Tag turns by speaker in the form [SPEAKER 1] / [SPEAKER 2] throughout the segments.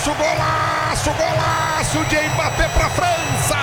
[SPEAKER 1] Golaço, golaço de Mbappé para a França.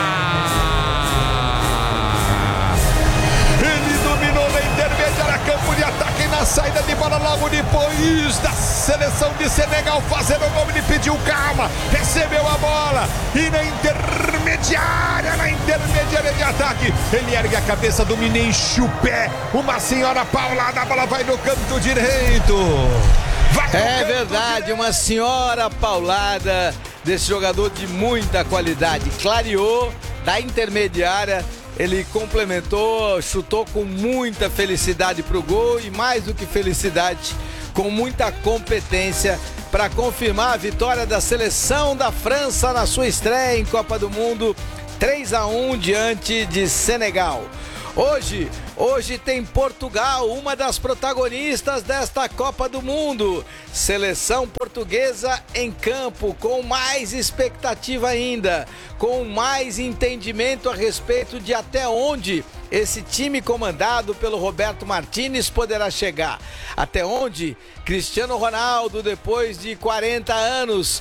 [SPEAKER 1] Ele dominou na intermediária, campo de ataque, na saída de bola logo depois da seleção de Senegal fazer o gol. Ele pediu calma, recebeu a bola e na intermediária de ataque, ele ergue a cabeça, domina, enche o pé, uma senhora paulada, a bola vai no canto direito.
[SPEAKER 2] É verdade, uma senhora paulada desse jogador de muita qualidade. Clareou da intermediária, ele complementou, chutou com muita felicidade pro gol e mais do que felicidade, com muita competência para confirmar a vitória da seleção da França na sua estreia em Copa do Mundo, 3-1 diante de Senegal. Hoje tem Portugal, uma das protagonistas desta Copa do Mundo. Seleção portuguesa em campo, com mais expectativa ainda, com mais entendimento a respeito de até onde esse time comandado pelo Roberto Martínez poderá chegar. Até onde Cristiano Ronaldo, depois de 40 anos,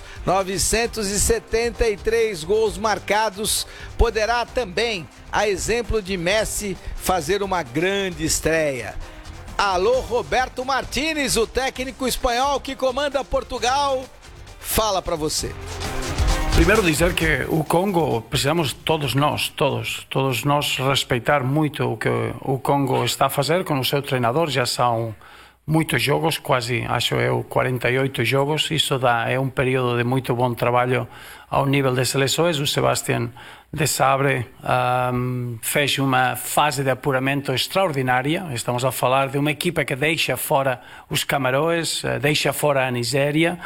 [SPEAKER 2] 973 gols marcados, poderá também, a exemplo de Messi, fazer uma grande estreia. Alô, Roberto Martínez, o técnico espanhol que comanda Portugal, fala para você.
[SPEAKER 3] Primeiro dizer que o Congo, precisamos todos nós respeitar muito o que o Congo está a fazer com o seu treinador. Já são muitos jogos, quase, acho eu, 48 jogos. Isso é um período de muito bom trabalho ao nível das seleções. O Sebastián de Sabre fez uma fase de apuramento extraordinária. Estamos a falar de uma equipa que deixa fora os Camarões, deixa fora a Nigéria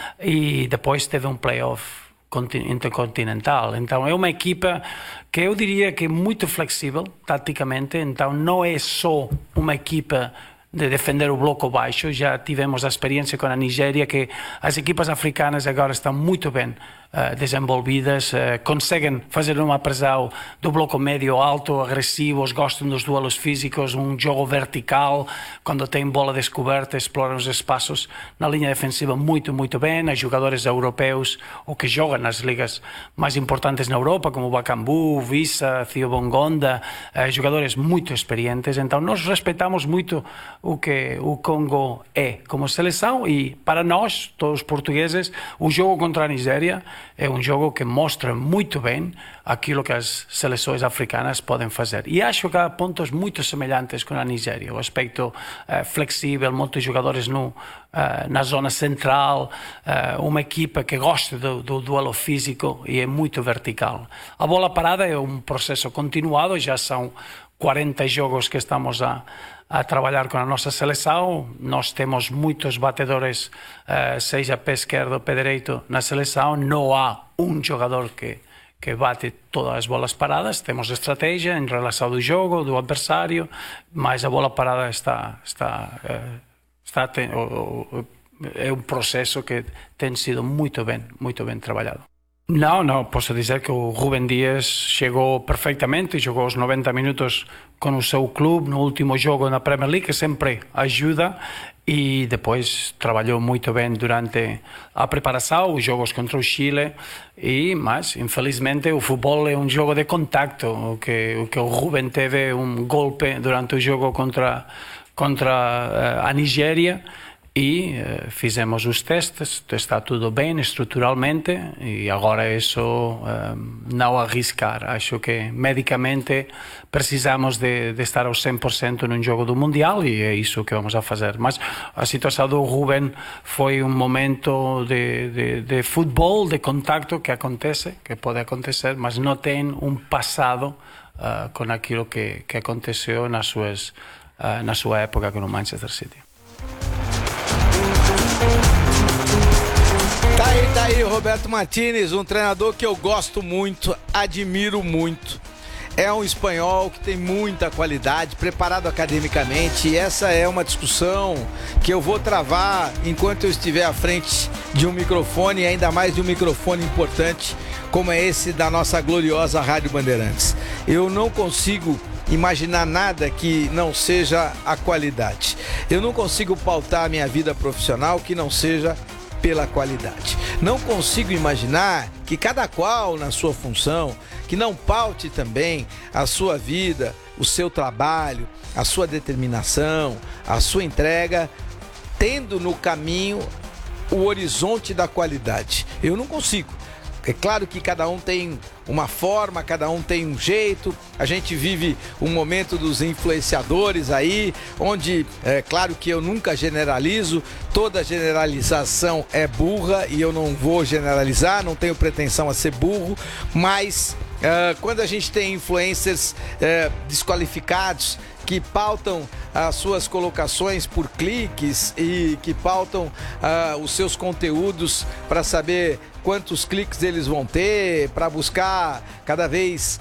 [SPEAKER 3] e depois teve um play-off intercontinental. Então é uma equipa que eu diria que é muito flexível taticamente, então não é só uma equipa de defender o bloco baixo. Já tivemos a experiência com a Nigéria, que as equipas africanas agora estão muito bem desenvolvidas, conseguem fazer uma pressão do bloco médio alto, agressivos, gostam dos duelos físicos, um jogo vertical, quando tem bola descoberta, exploram os espaços na linha defensiva muito bem. Os jogadores europeus, ou que jogam nas ligas mais importantes na Europa, como Bakambu, Vissa, Theo Bongonda, jogadores muito experientes. Então nós respeitamos muito o que o Congo é como seleção e para nós, todos os portugueses, o jogo contra a Nigéria é um jogo que mostra muito bem aquilo que as seleções africanas podem fazer. E acho que há pontos muito semelhantes com a Nigéria. O aspecto flexível, muitos jogadores na zona central, uma equipa que gosta do duelo físico e é muito vertical. A bola parada é um processo continuado, já são 40 jogos que estamos a trabalhar com a nossa seleção. Nós temos muitos batedores, seja pé esquerdo ou pé direito na seleção. Não há um jogador que bate todas as bolas paradas. Temos estratégia em relação ao jogo, do adversário, mas a bola parada é um processo que tem sido muito bem trabalhado. Não, posso dizer que o Rúben Dias chegou perfeitamente, jogou os 90 minutos com o seu clube no último jogo na Premier League, que sempre ajuda, e depois trabalhou muito bem durante a preparação, os jogos contra o Chile, mas infelizmente o futebol é um jogo de contacto. O que o Rúben teve um golpe durante o jogo contra a Nigéria, e fizemos os testes, está tudo bem estruturalmente e agora é só não arriscar. Acho que medicamente precisamos de estar ao 100% num jogo do Mundial e é isso que vamos a fazer. Mas a situação do Rúben foi um momento de futebol, de contacto que pode acontecer, mas não tem um passado com aquilo que aconteceu na sua época com o Manchester City.
[SPEAKER 2] Tá aí, Roberto Martínez, um treinador que eu gosto muito, admiro muito. É um espanhol que tem muita qualidade, preparado academicamente, e essa é uma discussão que eu vou travar enquanto eu estiver à frente de um microfone, e ainda mais de um microfone importante como é esse da nossa gloriosa Rádio Bandeirantes. Eu não consigo imaginar nada que não seja a qualidade. Eu não consigo pautar a minha vida profissional que não seja pela qualidade. Não consigo imaginar que cada qual na sua função, que não paute também a sua vida, o seu trabalho, a sua determinação, a sua entrega, tendo no caminho o horizonte da qualidade. Eu não consigo. É claro que cada um tem uma forma, cada um tem um jeito. A gente vive um momento dos influenciadores aí, onde é claro que eu nunca generalizo, toda generalização é burra e eu não vou generalizar, não tenho pretensão a ser burro, mas quando a gente tem influencers desqualificados, que pautam as suas colocações por cliques e que pautam os seus conteúdos para saber quantos cliques eles vão ter, para buscar cada vez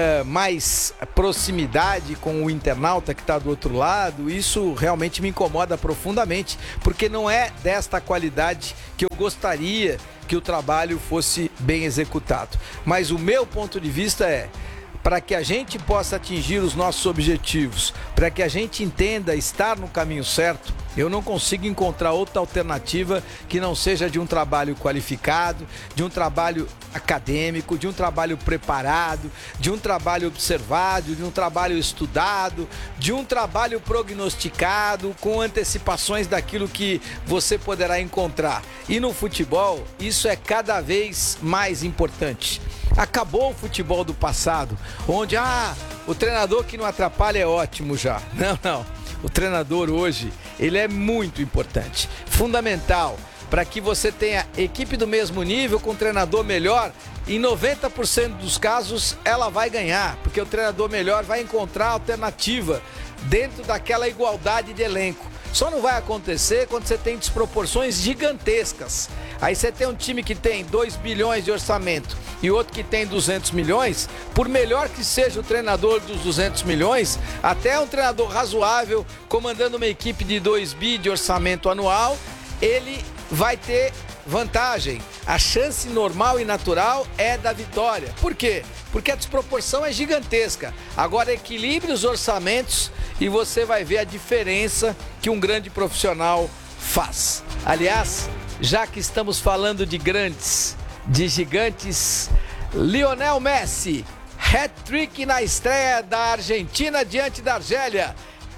[SPEAKER 2] mais proximidade com o internauta que está do outro lado, isso realmente me incomoda profundamente, porque não é desta qualidade que eu gostaria que o trabalho fosse bem executado. Mas o meu ponto de vista é: para que a gente possa atingir os nossos objetivos, para que a gente entenda estar no caminho certo, eu não consigo encontrar outra alternativa que não seja de um trabalho qualificado, de um trabalho acadêmico, de um trabalho preparado, de um trabalho observado, de um trabalho estudado, de um trabalho prognosticado, com antecipações daquilo que você poderá encontrar. E no futebol, isso é cada vez mais importante. Acabou o futebol do passado, onde o treinador que não atrapalha é ótimo já. Não. O treinador hoje, ele é muito importante, fundamental, para que você tenha equipe do mesmo nível com treinador melhor. Em 90% dos casos ela vai ganhar, porque o treinador melhor vai encontrar alternativa dentro daquela igualdade de elenco. Só não vai acontecer quando você tem desproporções gigantescas. Aí você tem um time que tem 2 bilhões de orçamento e outro que tem 200 milhões, por melhor que seja o treinador dos 200 milhões, até um treinador razoável, comandando uma equipe de 2 bi de orçamento anual, ele vai ter vantagem. A chance normal e natural é da vitória. Por quê? Porque a desproporção é gigantesca. Agora equilibre os orçamentos e você vai ver a diferença que um grande profissional faz. Aliás, já que estamos falando de grandes, de gigantes, Lionel Messi, hat-trick na estreia da Argentina diante da Argélia,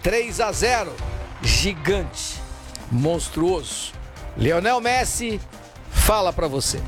[SPEAKER 2] 3-0, gigante, monstruoso. Lionel Messi, fala pra você.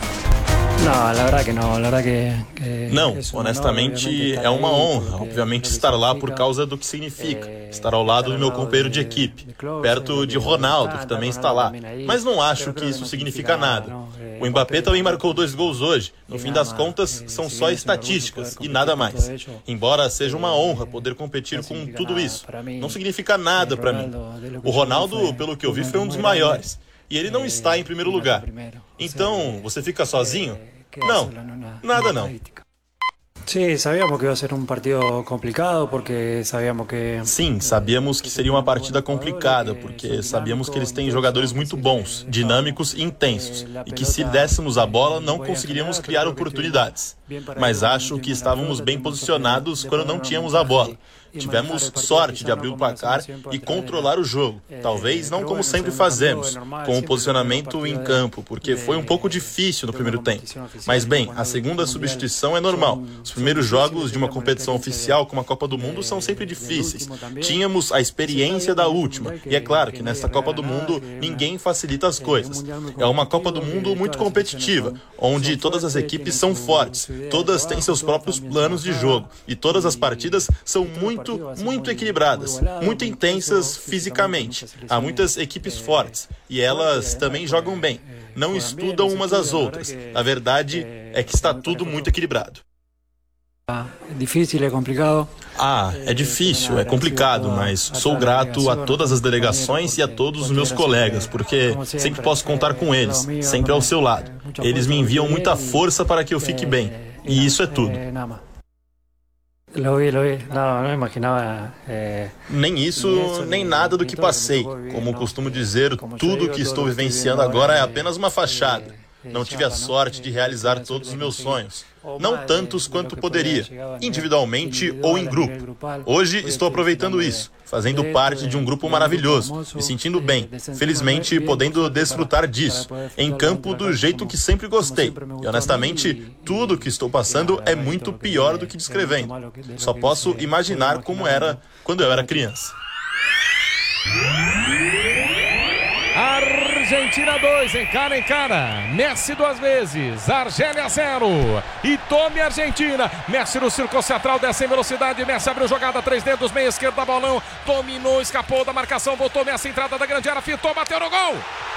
[SPEAKER 4] Não, honestamente é uma honra, obviamente, estar lá por causa do que significa, estar ao lado do meu companheiro de equipe, perto de Ronaldo, que também está lá, mas não acho que isso significa nada. O Mbappé também marcou 2 gols hoje, no fim das contas são só estatísticas e nada mais. Embora seja uma honra poder competir com tudo isso, não significa nada para mim. O Ronaldo, pelo que eu vi, foi um dos maiores. E ele não está em primeiro lugar. Então, você fica sozinho? Não, nada não.
[SPEAKER 5] Sim, sabíamos que ia ser partido complicado, porque sabíamos que...
[SPEAKER 4] Sim, sabíamos que seria uma partida complicada, porque sabíamos que eles têm jogadores muito bons, dinâmicos e intensos, e que se dessemos a bola não conseguiríamos criar oportunidades. Mas acho que estávamos bem posicionados quando não tínhamos a bola. Tivemos sorte de abrir o placar e controlar o jogo. Talvez não como sempre fazemos, com o posicionamento em campo, porque foi um pouco difícil no primeiro tempo. Mas bem, a segunda substituição é normal. Os primeiros jogos de uma competição oficial como a Copa do Mundo são sempre difíceis. Tínhamos a experiência da última, e é claro que nesta Copa do Mundo ninguém facilita as coisas. É uma Copa do Mundo muito competitiva, onde todas as equipes são fortes, todas têm seus próprios planos de jogo, e todas as partidas são muito equilibradas, muito intensas fisicamente. Há muitas equipes fortes e elas também jogam bem. Não estudam umas às outras. A verdade é que está tudo muito equilibrado.
[SPEAKER 5] Difícil, é complicado.
[SPEAKER 4] É difícil, é complicado, mas sou grato a todas as delegações e a todos os meus colegas, porque sempre posso contar com eles, sempre ao seu lado. Eles me enviam muita força para que eu fique bem, e isso é tudo.
[SPEAKER 5] Não imaginava.
[SPEAKER 4] Nem isso, nem nada do que passei. Como costumo dizer, tudo que estou vivenciando agora é apenas uma fachada. Não tive a sorte de realizar todos os meus sonhos. Não tantos quanto poderia, individualmente ou em grupo. Hoje estou aproveitando isso, fazendo parte de um grupo maravilhoso, me sentindo bem, felizmente podendo desfrutar disso, em campo do jeito que sempre gostei. E honestamente, tudo que estou passando é muito pior do que descrevendo. Só posso imaginar como era quando eu era criança.
[SPEAKER 6] Argentina 2, encara, encara. Messi 2 vezes, Argélia 0. E tome Argentina. Messi no círculo central, desce em velocidade. Messi abriu jogada, 3 dedos, meia esquerda, bolão. Dominou, escapou da marcação, voltou Messi, entrada da grande área, fitou, bateu no gol.